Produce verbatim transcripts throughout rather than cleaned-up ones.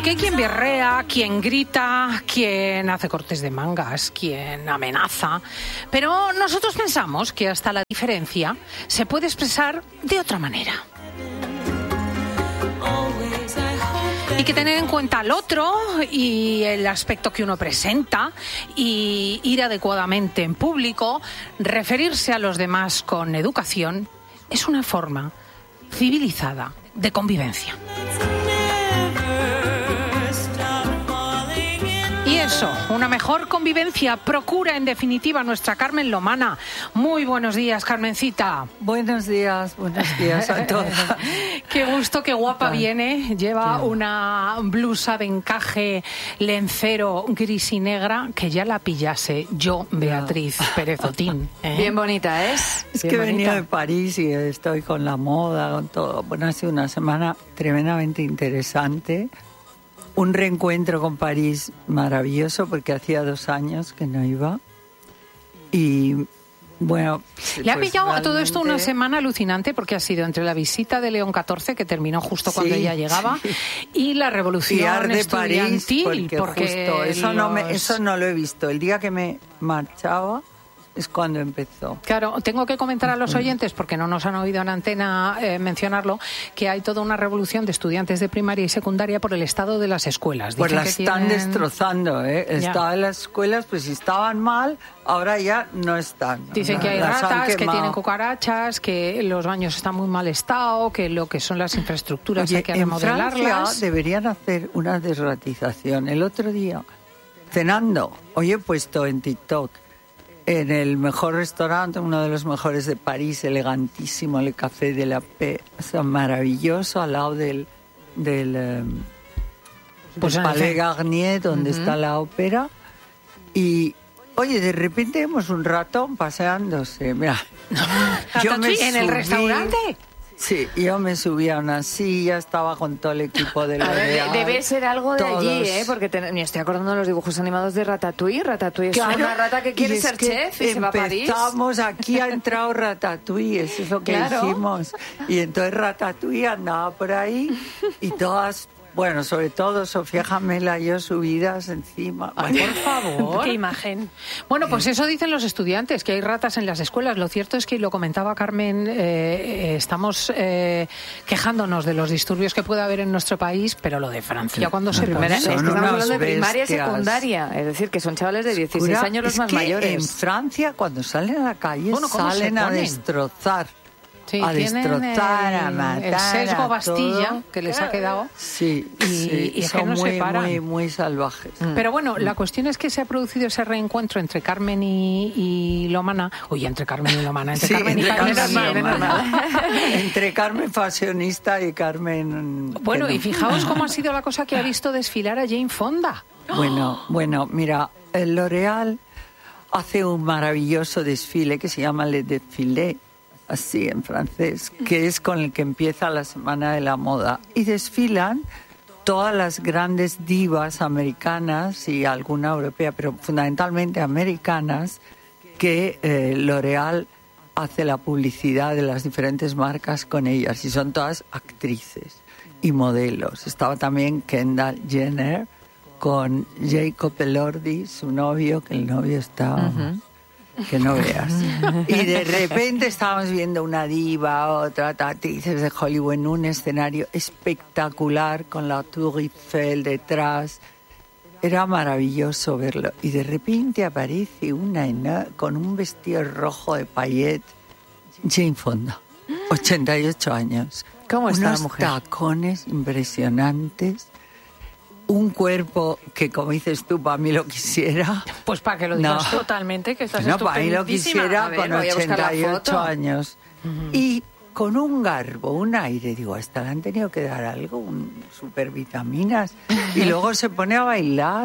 Porque hay quien berrea, quien grita, quien hace cortes de mangas, quien amenaza. Pero nosotros pensamos que hasta la diferencia se puede expresar de otra manera. Y que tener en cuenta al otro y el aspecto que uno presenta y ir adecuadamente en público, referirse a los demás con educación, es una forma civilizada de convivencia. Y eso, una mejor convivencia procura en definitiva nuestra Carmen Lomana. Muy buenos días, Carmencita. Buenos días, buenos días a todos. Qué gusto, qué guapa viene. Lleva sí. una blusa de encaje lencero gris y negra que ya la pillase yo, Beatriz no. Pérez Otín. ¿Eh? Bien bonita es. Es Bien que bonita. venía de París y estoy con la moda, con todo. Bueno, ha sido una semana tremendamente interesante. Un reencuentro con París maravilloso porque hacía dos años que no iba. Y bueno... Le ha pues pillado realmente... todo esto una semana alucinante porque ha sido entre la visita de León catorce, que terminó justo cuando sí, ella llegaba, sí. y la revolución de estudiantil. París, porque, porque justo, eso, los... no me, eso no lo he visto. El día que me marchaba... es cuando empezó. Claro, tengo que comentar a los oyentes, porque no nos han oído en antena eh, mencionarlo, que hay toda una revolución de estudiantes de primaria y secundaria por el estado de las escuelas. Pues Dicen las que están tienen... destrozando, ¿eh? El estado de las escuelas, pues si estaban mal, ahora ya no están. Dicen que hay las ratas, que tienen cucarachas, que los baños están muy mal estado, que lo que son las infraestructuras Oye, hay que remodelarlas. En Francia deberían hacer una desratización. El otro día, cenando, hoy he puesto en TikTok, en el mejor restaurante, uno de los mejores de París, elegantísimo, el Café de la Paix, o sea, maravilloso, al lado del, del, um, pues del Palais Garnier, donde uh-huh. está la ópera. Y, oye, de repente vemos un ratón paseándose. Mira, yo me ¿En subí, el restaurante? Sí, yo me subí a una silla, estaba con todo el equipo de L'Oréal. Debe ser algo de todos. allí, ¿eh? Porque te, me estoy acordando de los dibujos animados de Ratatouille. Ratatouille es claro, una rata que quiere ser que chef y se va a París. Empezamos, aquí ha entrado Ratatouille, eso es lo que claro. dijimos. Y entonces Ratatouille andaba por ahí y todas... Bueno, sobre todo Sofía Jamela y yo subidas encima. Ay, por favor. Qué imagen. Bueno, pues eso dicen los estudiantes, que hay ratas en las escuelas. Lo cierto es que, lo comentaba Carmen, eh, estamos eh, quejándonos de los disturbios que puede haber en nuestro país, pero lo de Francia, cuando se primera, pone... Estamos hablando de primaria y secundaria, es decir, que son chavales de dieciséis años los es más que mayores. En Francia, cuando salen a la calle, bueno, salen a destrozar. Sí, a destrozar, el, a matar, el sesgo Bastilla todo. Que les ha quedado. Sí, y, sí, y son que no muy, se paran. muy, muy salvajes. Mm. Pero bueno, la cuestión es que se ha producido ese reencuentro entre Carmen y, y Lomana. Oye, entre Carmen y Lomana, entre sí, Carmen entre y Carmen. Carmen, Carmen entre Carmen fashionista y Carmen... Bueno, no. y fijaos cómo ha sido la cosa que ha visto desfilar a Jane Fonda. Bueno, bueno, mira, el L'Oréal hace un maravilloso desfile que se llama Le Défilé, así en francés, que es con el que empieza la Semana de la Moda. Y desfilan todas las grandes divas americanas y alguna europea, pero fundamentalmente americanas, que eh, L'Oréal hace la publicidad de las diferentes marcas con ellas. Y son todas actrices y modelos. Estaba también Kendall Jenner con Jacob Elordi, su novio, que el novio está... Uh-huh. Que no veas. Y de repente estábamos viendo una diva, otra actrices de Hollywood en un escenario espectacular con la Tour Eiffel detrás. Era maravilloso verlo. Y de repente aparece una ena con un vestido rojo de paillet, Jane Fonda, ochenta y ocho años. ¿Cómo está Unos la mujer? Tacones impresionantes. Un cuerpo que, como dices tú, para mí lo quisiera. Pues para que lo digas no. totalmente, que estás no, para mí lo quisiera ver, con ochenta y ocho años. Uh-huh. Y con un garbo, un aire. Digo, hasta le han tenido que dar algo, un supervitaminas. Y luego se pone a bailar.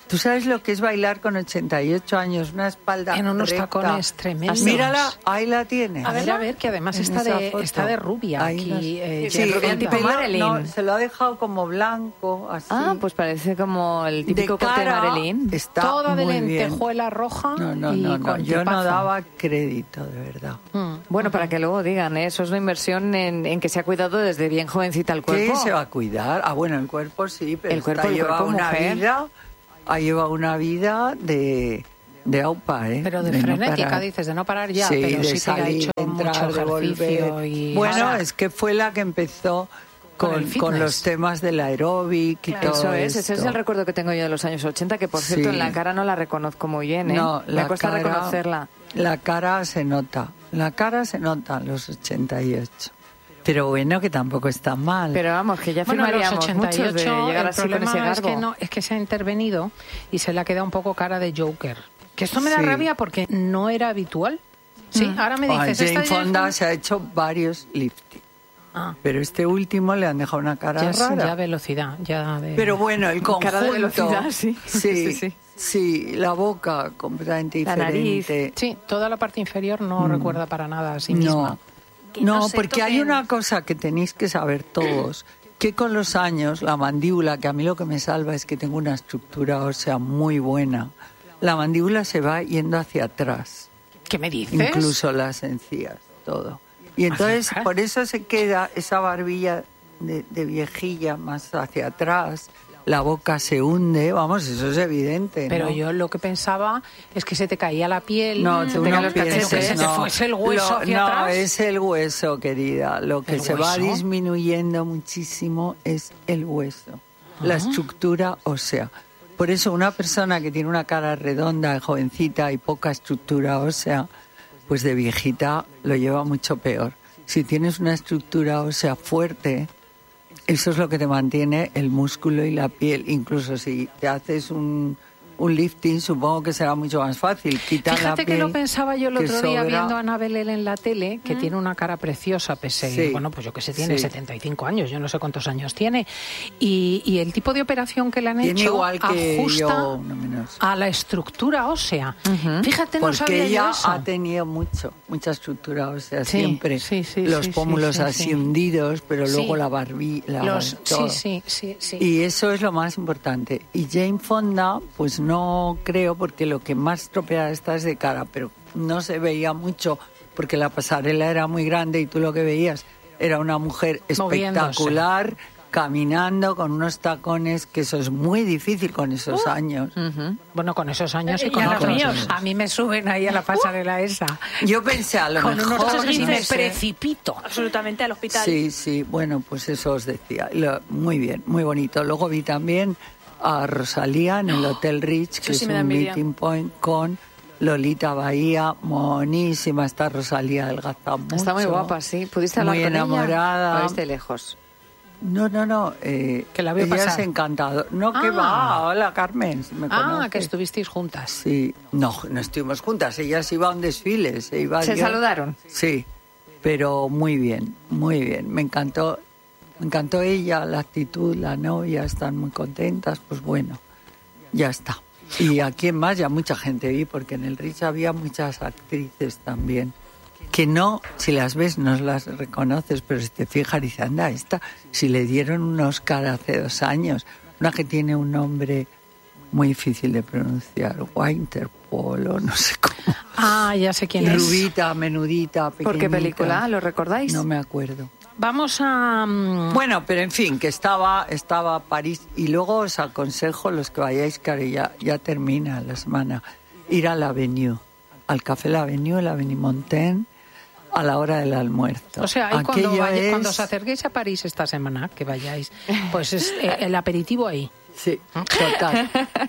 ¿Tú sabes lo que es bailar con ochenta y ocho años? Una espalda en unos recta. tacones tremendos. Mírala, ahí la tiene. A ver, a ver, que además está de, está de rubia. Ahí aquí, eh, sí, rubia el tipo pelo, Marilyn. no, se lo ha dejado como blanco, así. Ah, pues parece como el típico de corte de cara, Marilyn. Está toda de muy lentejuela bien. roja. No, no, y no, no. con Yo no tipazo. daba crédito, de verdad. Mm. Bueno, para que luego digan, ¿eh? Eso es una inversión en, en que se ha cuidado desde bien jovencita el ¿Qué cuerpo. se va a cuidar? Ah, bueno, el cuerpo sí, pero El cuerpo, esta el lleva cuerpo, una mujer. vida, ha llevado una vida de, de aupa, ¿eh? Pero de, no frenética, parar. dices, de no parar ya, Sí, pero de sí que salir, ha hecho entrar, mucho de ejercicio. volver. Y Bueno, ahora- es que fue la que empezó Con con, el fitness. con los temas del aeróbic y Claro. todo Eso es, ese es esto. el recuerdo que tengo yo de los años ochenta, que por cierto Sí. en la cara no la reconozco muy bien, ¿eh? No, Me la cuesta cara, reconocerla. La cara se nota, la cara se nota en los ochenta y ocho. Pero bueno, que tampoco está mal. Pero vamos, que ya Bueno, en los firmaríamos ochenta y ocho, muchos de llegar el así con problema ese es garbo. que, no, es que se ha intervenido y se le ha quedado un poco cara de Joker. Que esto me da Sí. rabia porque no era habitual. Sí, ahora me Ah, dices... Jane esta de Jane Fonda Fonda- se ha hecho varios lifting. Ah, Pero este último le han dejado una cara ya, es- rara. ya velocidad, ya de... Pero bueno, el conjunto... Cara de velocidad, sí. Sí, Sí, sí, sí. la boca completamente La nariz. diferente. Sí, toda la parte inferior no recuerda para nada a sí misma. No, Que no no se porque hay toquen. una cosa que tenéis que saber todos, que con los años la mandíbula, que a mí lo que me salva es que tengo una estructura ósea muy buena, la mandíbula se va yendo hacia atrás, ¿Qué me dices? incluso las encías, todo. Y entonces Ajá. por eso se queda esa barbilla de, de viejilla más hacia atrás, la boca se hunde, vamos, eso es evidente. Pero ¿no? yo lo que pensaba es que se te caía la piel, No, se tú te no caían los pienses, cachetes, se te no. fuese el hueso Lo- hacia no, atrás. es el hueso, querida. Lo que ¿El se va hueso? disminuyendo muchísimo es el hueso, la Ah. estructura ósea. Por eso una persona que tiene una cara redonda, jovencita y poca estructura ósea, pues de viejita lo lleva mucho peor. Si tienes una estructura ósea fuerte, eso es lo que te mantiene el músculo y la piel. Incluso si te haces un, un lifting, supongo que será mucho más fácil. Quitar la Fíjate que piel lo pensaba yo el que otro día sobra. viendo a Anabel en la tele, que tiene una cara preciosa, pese, Sí. bueno, pues yo que sé, tiene Sí. setenta y cinco años, yo no sé cuántos años tiene, y, y el tipo de operación que le han Tiene hecho igual que ajusta yo, no menos. a la estructura ósea. Fíjate, no Porque sabía ella yo eso. ha tenido mucho, mucha estructura ósea Sí, siempre. sí, sí, los sí, pómulos sí, sí, así sí. hundidos, pero Sí. luego la barbilla. Los, sí, sí, sí, sí. Y eso es lo más importante. Y Jane Fonda, pues no creo, porque lo que más estropeada está es de cara, pero no se veía mucho, porque la pasarela era muy grande y tú lo que veías era una mujer Moviéndose. espectacular, caminando con unos tacones, que eso es muy difícil con esos años. Bueno, con esos años y Y con a los otros. míos. A mí me suben ahí a la pasarela esa. Yo pensé a lo Con mejor... unos cosas y me esguinces, ¿eh? precipito. Absolutamente al hospital. Sí, sí, bueno, pues eso os decía. Lo- muy bien, muy bonito. Luego vi también a Rosalía en el Hotel Rich, que Eso sí es me da un envidia. meeting point con Lolita Bahía. Monísima está Rosalía, adelgaza mucho. Está muy guapa, sí. ¿Pudiste hablar Muy con enamorada. ella? ¿O viste lejos? No, no, no. Eh, Que la veo ella pasar. es encantado. No, que Ah. va. Hola, Carmen. si me Ah, conoces. que estuvisteis juntas. Sí. No, no estuvimos juntas. Ella se iba a un desfile. Se, iba ¿Se yo- saludaron? Sí, pero muy bien, muy bien. Me encantó, me encantó ella, la actitud, la novia, están muy contentas. Pues bueno, ya está. Y aquí en más ya mucha gente vi, porque en el Rich había muchas actrices también, que no, si las ves no las reconoces, pero si te fijas dices, anda, esta, si le dieron un Oscar hace dos años, una que tiene un nombre muy difícil de pronunciar, Winterpol o no sé cómo. Ah, ya sé quién es. Rubita, menudita, pequeñita. ¿Por qué película? ¿Lo recordáis? No me acuerdo. Vamos a... mm, Bueno, pero en fin, que estaba, estaba París. Y luego os aconsejo, los que vayáis, que ya, ya termina la semana, ir a la Avenue, al Café La Avenue, la Avenue Montaigne, a la hora del almuerzo. O sea, ahí cuando, Aquello vaya- es- cuando os acerquéis a París esta semana, que vayáis, pues es eh, el aperitivo ahí. Sí, total.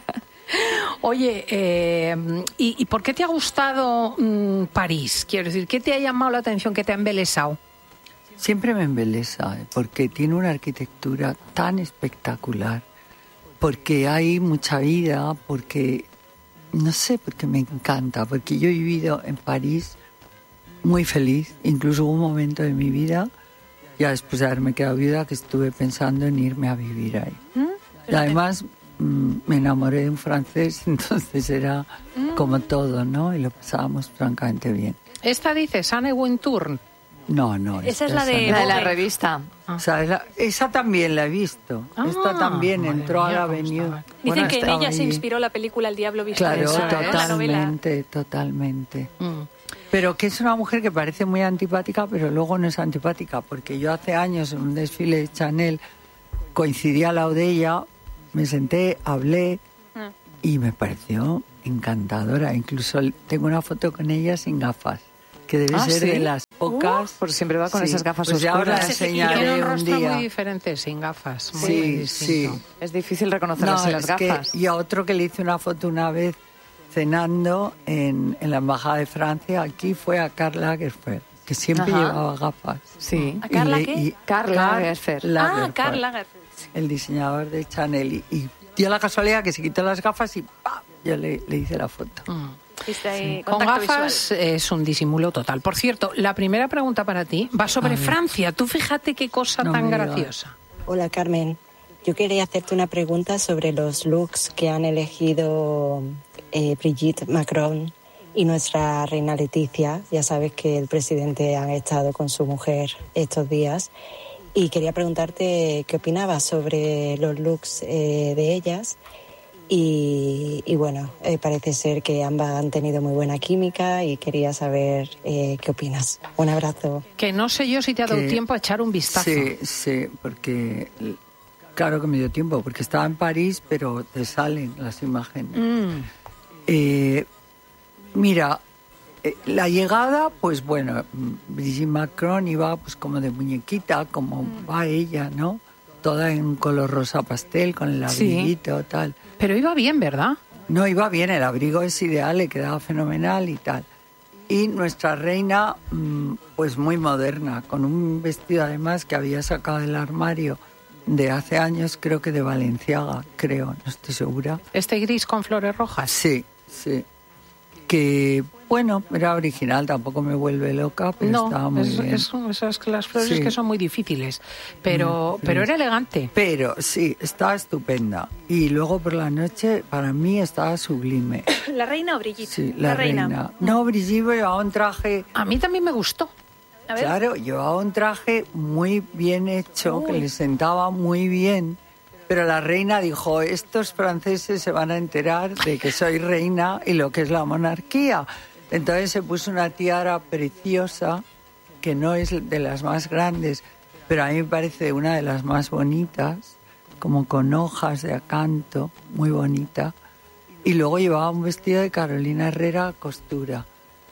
Oye, eh, ¿y, y por qué te ha gustado mm, París? Quiero decir, ¿qué te ha llamado la atención, qué te ha embelesado? Siempre me embelesa, ¿eh? Porque tiene una arquitectura tan espectacular, porque hay mucha vida, porque, no sé, porque me encanta, porque yo he vivido en París muy feliz, incluso hubo un momento de mi vida, ya después de haberme quedado viuda, que estuve pensando en irme a vivir ahí. Y además mm, me enamoré de un francés, entonces era mm. como todo, ¿no? Y lo pasábamos francamente bien. ¿Esta dice Anne Wintour? No, no. Esa es la de, la de la revista. Ah. O sea, la, esa también la he visto. Ah, esta también entró a la Avenue. Dicen que en ella se inspiró la película El Diablo Viste. Claro, esa, totalmente, ¿eh? totalmente. Mm. Pero que es una mujer que parece muy antipática, pero luego no es antipática, porque yo hace años en un desfile de Chanel coincidí al lado de ella, me senté, hablé mm. y me pareció encantadora. Incluso tengo una foto con ella sin gafas, que debe ah, ser ¿sí? de las pocas. Uh, porque siempre va con sí, esas gafas pues oscuras. Ahora enseñaré tiene un un rostro día. muy diferente sin gafas. Muy, sí, muy sí. Es difícil reconocerlas no, en las gafas. Que, y a otro que le hice una foto una vez cenando en, en la Embajada de Francia, aquí fue a Karl Lagerfeld, que siempre Ajá. llevaba gafas. Sí. ¿A Karl le, qué? Karl Lagerfeld. Ah, Karl Lagerfeld. El diseñador de Chanel. Y, y dio la casualidad que se quitó las gafas y ¡pam! Yo le, le hice la foto. Mm. Sí. Con gafas visual. Es un disimulo total. Por cierto, la primera pregunta para ti va sobre Francia. Tú fíjate qué cosa no tan graciosa. Hola, Carmen. Yo quería hacerte una pregunta sobre los looks que han elegido eh, Brigitte Macron y nuestra reina Leticia. Ya sabes que el presidente ha estado con su mujer estos días. Y quería preguntarte qué opinabas sobre los looks eh, de ellas. Y, y bueno, eh, parece ser que ambas han tenido muy buena química y quería saber eh, qué opinas. Un abrazo. Que no sé yo si te ha dado que, tiempo a echar un vistazo. Sí, sí, porque claro que me dio tiempo, porque estaba en París, pero te salen las imágenes. Mm. Eh, mira, eh, la llegada, pues bueno, Brigitte Macron iba pues como de muñequita, como mm. va ella, ¿no? Toda en un color rosa pastel, con el abriguito, sí. tal. Pero iba bien, ¿verdad? No, iba bien, el abrigo es ideal, le quedaba fenomenal y tal. Y nuestra reina, pues muy moderna, con un vestido además que había sacado del armario de hace años, creo que de Balenciaga, creo, no estoy segura. ¿Este gris con flores rojas? Sí, sí. Que, bueno, era original, tampoco me vuelve loca, pero no, estaba muy es, bien. Es, esas las flores sí. que son muy difíciles, pero, sí. pero era elegante. Pero sí, estaba estupenda. Y luego por la noche, para mí, estaba sublime. ¿La reina o Brigitte? Sí, la, la reina. reina. No, Brigitte llevaba un traje... A mí también me gustó. A ver. Claro, llevaba un traje muy bien hecho, Uy. que le sentaba muy bien. Pero la reina dijo, estos franceses se van a enterar de que soy reina y lo que es la monarquía. Entonces se puso una tiara preciosa, que no es de las más grandes, pero a mí me parece una de las más bonitas, como con hojas de acanto, muy bonita. Y luego llevaba un vestido de Carolina Herrera costura,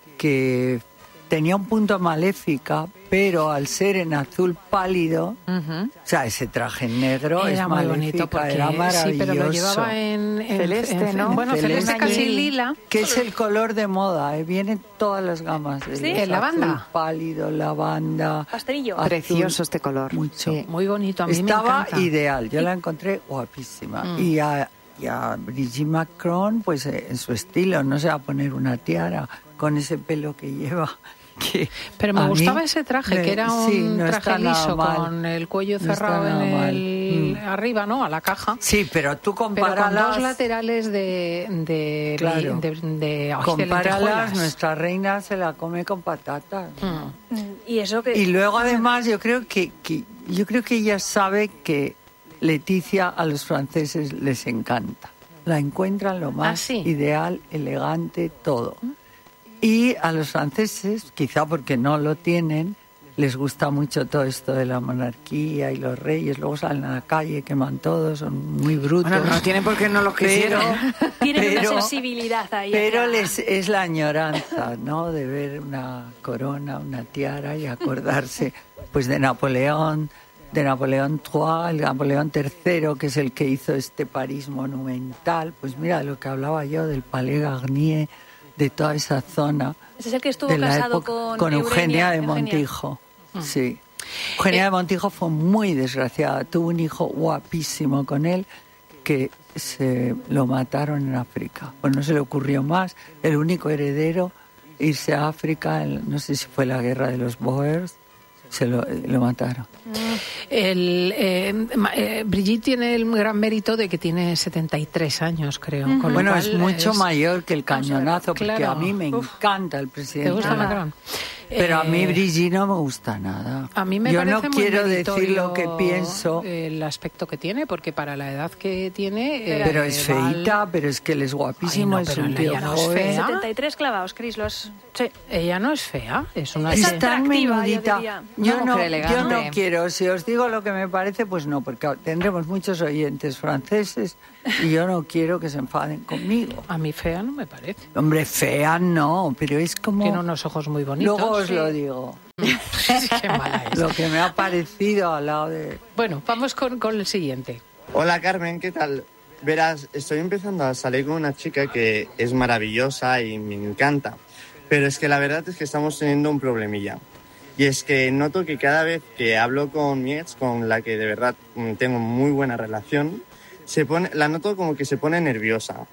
que tenía un punto maléfica, pero al ser en azul pálido, uh-huh. o sea, ese traje negro era es muy maléfica, bonito porque, era maravilloso. Sí, pero lo llevaba en, en celeste, en, ¿no? Bueno, celeste, celeste casi lila. Que es el color de moda, ¿eh? Vienen todas las gamas. De ¿Sí? ¿El lavanda? Azul pálido, lavanda. Pastelillo. Azul, precioso este color. Mucho. Sí, muy bonito, a mí Estaba me encanta. ideal, yo la encontré guapísima. Mm. Y a, y a Brigitte Macron, pues en su estilo, no se va a poner una tiara con ese pelo que lleva. Que pero me gustaba mí, ese traje, me, que era un sí, no traje liso mal. con el cuello cerrado no en el mm. arriba, ¿no? A la caja. Sí, pero tú compáralas. Pero con dos laterales de de claro. de, de, de compáralas, nuestra reina se la come con patatas. Mm. Y eso que y luego además yo creo que, que yo creo que ella sabe que Leticia a los franceses les encanta. La encuentran lo más ¿Ah, sí? ideal, elegante, todo. ¿Mm? Y a los franceses, quizá porque no lo tienen, les gusta mucho todo esto de la monarquía y los reyes. Luego salen a la calle, queman todo, son muy brutos. Bueno, no tienen por qué no los quisieran. Tienen pero, una sensibilidad ahí. Pero les, es la añoranza, ¿no? De ver una corona, una tiara y acordarse pues de Napoleón, de Napoleón tercero, el Napoleón tercero, que es el que hizo este París monumental. Pues mira, de lo que hablaba yo del Palais Garnier, de toda esa zona. Ese es el que estuvo de la casado época, con, con Eugenia, Eugenia de Eugenia. Montijo. Mm. Sí. Eugenia eh. de Montijo fue muy desgraciada. Tuvo un hijo guapísimo con él que se lo mataron en África. Pues no se le ocurrió más. El único heredero, irse a África, no sé si fue la guerra de los Boers, se lo, lo mataron. El, eh, eh, Brigitte tiene el gran mérito de que tiene setenta y tres años, creo. Uh-huh. Con lo bueno, cual es mucho es... mayor que el cañonazo, porque claro. a mí me Uf. encanta el presidente. ¿Te gusta Macron? Pero a mí Eh, Brigitte no me gusta nada. A mí me Yo parece no muy quiero decir lo que meritorio pienso. El aspecto que tiene, porque para la edad que tiene... eh, Pero es feita, val... pero es que él es guapísimo, Ay, no, es un tío no es joven. fea. setenta y tres clavados, Cris, los... Sí. Ella no es fea, es una... Es Es tan menudita. yo Yo no, no, yo no quiero, si os digo lo que me parece, pues no, porque tendremos muchos oyentes franceses y yo no quiero que se enfaden conmigo. A mí fea no me parece. Hombre, fea no, pero es como... Tiene unos ojos muy bonitos. Luego os sí. lo digo. Qué mala es. Lo que me ha parecido al lado de... Bueno, vamos con, con el siguiente. Hola Carmen, ¿qué tal? Verás, estoy empezando a salir con una chica que es maravillosa y me encanta, pero es que la verdad es que estamos teniendo un problemilla. Y es que noto que cada vez que hablo con mi ex, con la que de verdad tengo muy buena relación, se pone, la noto como que se pone nerviosa.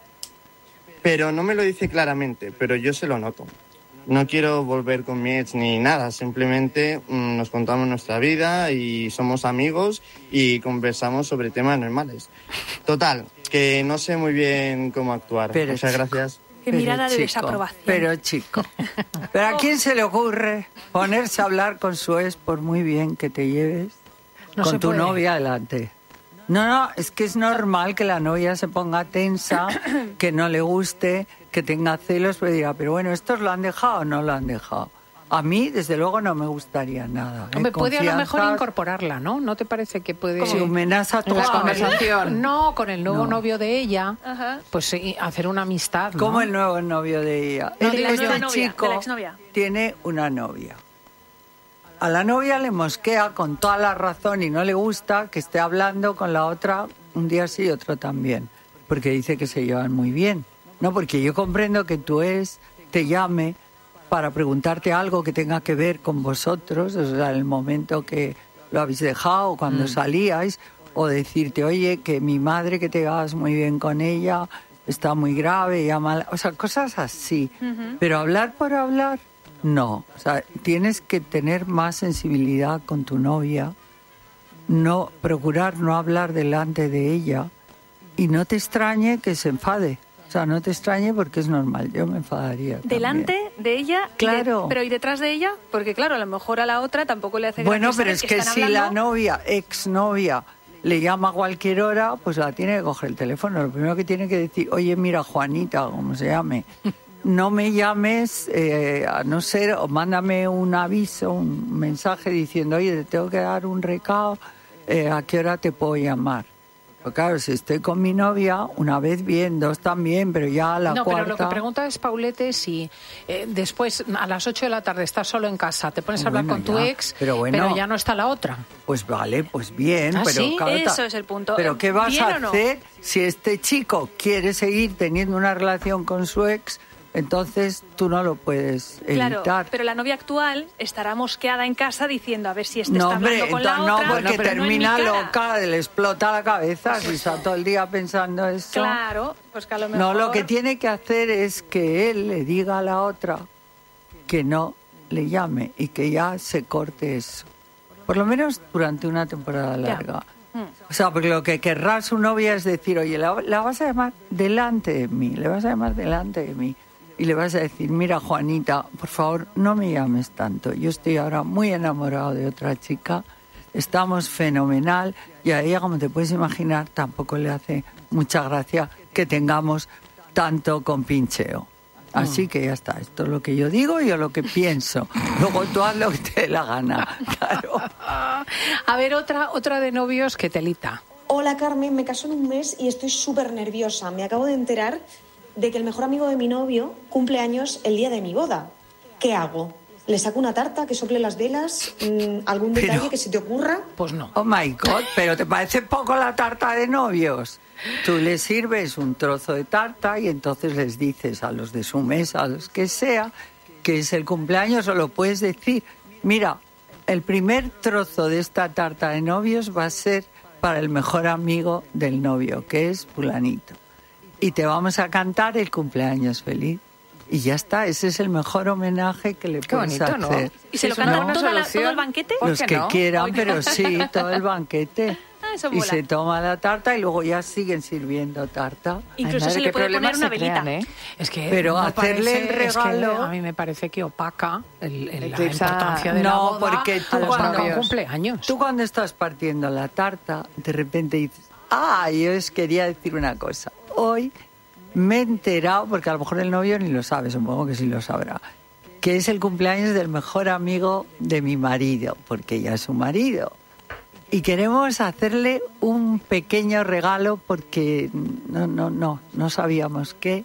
Pero no me lo dice claramente, pero yo se lo noto. No quiero volver con mi ex ni nada, simplemente mmm, nos contamos nuestra vida y somos amigos y conversamos sobre temas normales. Total, que no sé muy bien cómo actuar. Pero Muchas chico, gracias. Qué mirada de desaprobación. Pero chico, ¿pero a quién se le ocurre ponerse a hablar con su ex por muy bien que te lleves No con se tu puede. novia delante? No, no, es que es normal que la novia se ponga tensa, que no le guste, que tenga celos, pero diga, pero bueno, ¿estos lo han dejado o no lo han dejado? A mí, desde luego, no me gustaría nada. ¿eh? Hombre, puede a lo mejor Confianzas, incorporarla, ¿no? ¿No te parece que puede...? Si amenaza En la todo. conversación. No, con el nuevo No. novio de ella, Ajá. pues sí, hacer una amistad, ¿no? Como el nuevo novio de ella. No, de la este nueva novia, chico de la exnovia. tiene una novia. A la novia le mosquea con toda la razón y no le gusta que esté hablando con la otra un día sí y otro también, porque dice que se llevan muy bien. No, porque yo comprendo que tu ex te llame para preguntarte algo que tenga que ver con vosotros, o sea, el momento que lo habéis dejado, cuando mm. salíais, o decirte, oye, que mi madre, que te llevas muy bien con ella, está muy grave, llama, o sea, cosas así. Uh-huh. Pero hablar por hablar, no. O sea, tienes que tener más sensibilidad con tu novia, no procurar no hablar delante de ella y no te extrañe que se enfade. O sea, no te extrañe porque es normal, yo me enfadaría. ¿Delante también. de ella? Claro. Y de, ¿Pero y detrás de ella? Porque claro, a lo mejor a la otra tampoco le hace Bueno, gracia pero es saber que, que están si hablando. la novia, exnovia, le llama a cualquier hora, pues la tiene que coger el teléfono. Lo primero que tiene que decir, oye, mira, Juanita, o como se llame, no me llames, eh, a no ser, o mándame un aviso, un mensaje diciendo, oye, te tengo que dar un recado, eh, ¿a qué hora te puedo llamar? Pero claro, si estoy con mi novia, una vez bien, dos también, pero ya a la no, cuarta... No, pero lo que pregunta es, Paulete, si eh, después, a las ocho de la tarde, estás solo en casa, te pones a hablar bueno, con tu ya, ex, pero, bueno, pero ya no está la otra. Pues vale, pues bien, ¿Ah, pero sí? claro, Eso es el punto. Pero ¿qué vas ¿Bien a o no? hacer si este chico quiere seguir teniendo una relación con su ex? Entonces tú no lo puedes evitar. Claro, pero la novia actual estará mosqueada en casa diciendo a ver si este no, está hablando hombre, con la no, otra. porque no, pero termina no en mi cara. loca, le explota la cabeza si está todo el día pensando eso. Claro, pues que a lo mejor... No, lo que tiene que hacer es que él le diga a la otra que no le llame y que ya se corte eso. Por lo menos durante una temporada larga. Ya. O sea, porque lo que querrá su novia es decir, oye, la, la vas a llamar delante de mí, le vas a llamar delante de mí. Y le vas a decir, mira, Juanita, por favor, no me llames tanto. Yo estoy ahora muy enamorado de otra chica, estamos fenomenal, y a ella, como te puedes imaginar, tampoco le hace mucha gracia que tengamos tanto compincheo. Así que ya está, esto es lo que yo digo y lo que pienso. Luego tú haz lo que te dé la gana, claro. A ver, otra, otra de novios que telita. Hola, Carmen, me caso en un mes y estoy súper nerviosa. Me acabo de enterar de que el mejor amigo de mi novio cumple años el día de mi boda. ¿Qué hago? ¿Le saco una tarta que sople las velas? ¿Algún detalle pero, que se te ocurra? Pues no. Oh my God, pero ¿te parece poco la tarta de novios? Tú les sirves un trozo de tarta y entonces les dices a los de su mesa, a los que sea, que es el cumpleaños, o lo puedes decir, mira, el primer trozo de esta tarta de novios va a ser para el mejor amigo del novio, que es fulanito. Y te vamos a cantar el cumpleaños feliz. y ya está. Ese es el mejor homenaje que le Qué puedes bonito, ¿no? hacer. ¿Y se lo Eso cantan no es toda la- solución. todo el banquete? ¿Por Los qué que no? quieran, Oye. pero sí, todo el banquete. Ah, eso Y mola. se toma la tarta y luego ya siguen sirviendo tarta. Incluso Ay, madre, se le qué puede poner problemas una se velita. crean, ¿eh? Es que Pero me hacerle el es que regalo- a mí me parece que opaca el, el- la Eclipsa- importancia de la No, boda porque tú a los cuando- novios. cumpleaños. Tú cuando estás partiendo la tarta, de repente dices, ah, yo os quería decir una cosa. Hoy me he enterado, porque a lo mejor el novio ni lo sabe, supongo que sí lo sabrá, que es el cumpleaños del mejor amigo de mi marido, porque ella es su marido. Y queremos hacerle un pequeño regalo porque no, no, no, no sabíamos qué.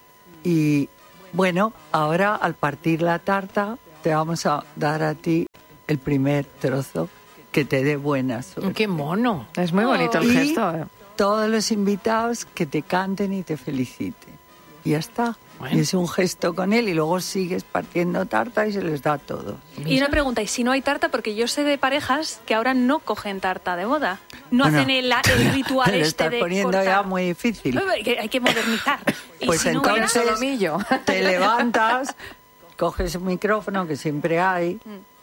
Y bueno, ahora al partir la tarta te vamos a dar a ti el primer trozo que te dé buena suerte. ¡Qué mono! Es muy bonito el Y gesto. ¿eh? todos los invitados que te canten y te feliciten. Y ya está. Bueno. Y es un gesto con él y luego sigues partiendo tarta y se les da todo. Y una pregunta, ¿y si no hay tarta? Porque yo sé de parejas que ahora no cogen tarta de boda. No Bueno, hacen el, el ritual Te lo este estás de poniendo cortar. ya muy difícil. Hay que, hay que modernizar. Y Pues si no hubiera- entonces solomillo. te levantas, coges un micrófono que siempre hay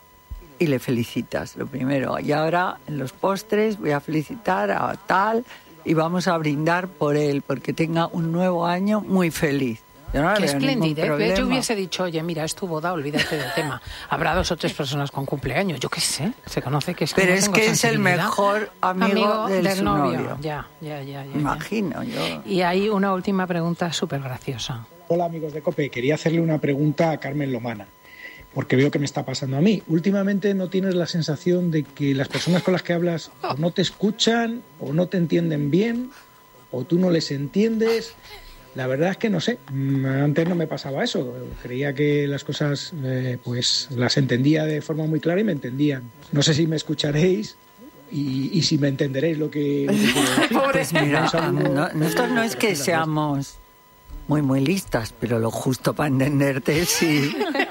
y le felicitas, lo primero. Y ahora en los postres voy a felicitar a tal y vamos a brindar por él, porque tenga un nuevo año muy feliz. Yo no le Qué veo ningún espléndida. ¿eh? problema. Yo hubiese dicho, oye, mira, es tu boda, olvídate del tema. Habrá dos o tres personas con cumpleaños. Yo qué sé, se conoce que es que Pero no es tengo que es el sensibilidad. mejor amigo, del, su novio. novio. Ya, ya, ya, ya, ya. Imagino yo. Y hay una última pregunta súper graciosa. Hola amigos de COPE, quería hacerle una pregunta a Carmen Lomana, porque veo que me está pasando a mí. Últimamente no tienes la sensación de que las personas con las que hablas o no te escuchan o no te entienden bien o tú no les entiendes. La verdad es que no sé, antes no me pasaba eso. Creía que las cosas eh, pues las entendía de forma muy clara y me entendían. No sé si me escucharéis y, y si me entenderéis lo que, lo que quiero decir. Pues mira, Un saludo. no- nosotros no es que seamos muy, muy listas, pero lo justo para entenderte, sí.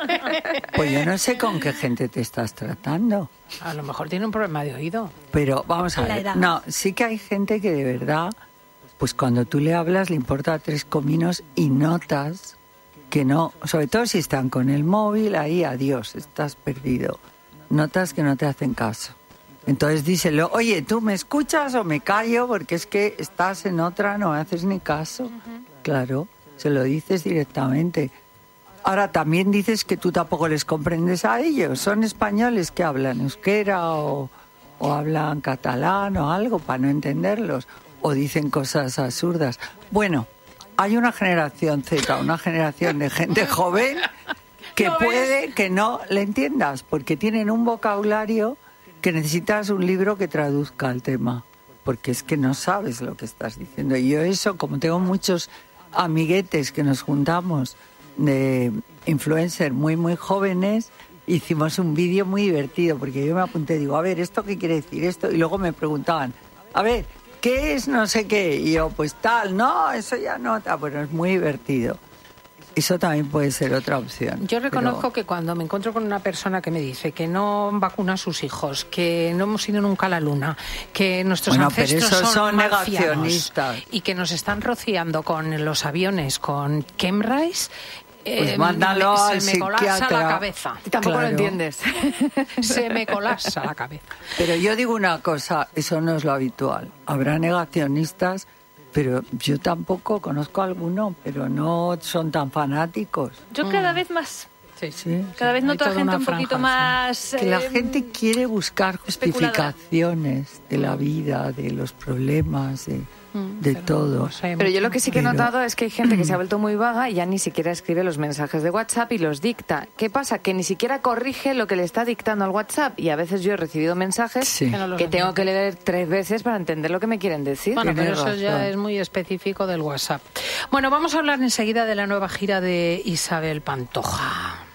Pues yo no sé con qué gente te estás tratando. A lo mejor tiene un problema de oído. Pero vamos a La ver. edad. No, sí que hay gente que de verdad, pues cuando tú le hablas le importa tres cominos y notas que no, sobre todo si están con el móvil, ahí adiós, estás perdido. Notas que no te hacen caso. Entonces díselo, oye, ¿tú me escuchas o me callo? Porque es que estás en otra, no me haces ni caso. Claro, se lo dices directamente. Ahora también dices que tú tampoco les comprendes a ellos. Son españoles que hablan euskera o, o hablan catalán o algo para no entenderlos. O dicen cosas absurdas. Bueno, hay una generación Z, una generación de gente joven que puede que no le entiendas porque tienen un vocabulario que necesitas un libro que traduzca el tema. Porque es que no sabes lo que estás diciendo. Y yo eso, como tengo muchos amiguetes que nos juntamos de influencers muy, muy jóvenes, hicimos un vídeo muy divertido, porque yo me apunté, digo, a ver, ¿esto qué quiere decir esto? Y luego me preguntaban, a ver, ¿qué es no sé qué? Y yo, pues tal, no, eso ya no, está, bueno, es muy divertido. Eso también puede ser otra opción. Yo reconozco pero- que cuando me encuentro con una persona que me dice que no vacuna a sus hijos, que no hemos ido nunca a la luna, que nuestros Bueno, pero ancestros esos son, son marcianos negacionistas. y que nos están rociando con los aviones con chemtrails, Pues eh, mándalo se al me colapsa la psiquiatra. cabeza. Y tampoco Claro. lo entiendes. Se me colapsa la cabeza. Pero yo digo una cosa, eso no es lo habitual. Habrá negacionistas, pero yo tampoco conozco a alguno, pero no son tan fanáticos. Yo cada vez más. Sí, Sí. Cada vez Hay noto a toda gente una un poquito franja, más... Que la eh, gente quiere buscar especuladora. justificaciones de la vida, de los problemas, de, de todo. Pero yo lo que sí que he Pero- notado es que hay gente que se ha vuelto muy vaga y ya ni siquiera escribe los mensajes de WhatsApp y los dicta. ¿Qué pasa? Que ni siquiera corrige lo que le está dictando al WhatsApp. Y a veces yo he recibido mensajes Sí. Que no los que tengo entiendo. que leer tres veces para entender lo que me quieren decir. Bueno, pero Tienes eso ya razón. es muy específico del WhatsApp. Bueno, vamos a hablar enseguida de la nueva gira de Isabel Pantoja.